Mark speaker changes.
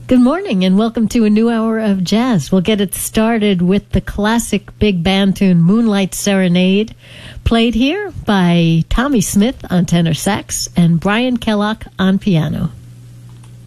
Speaker 1: Good morning and welcome to a new hour of jazz. We'll get it started with the classic big band tune Moonlight Serenade, played here by Tommy Smith on tenor sax and Brian Kellogg on piano.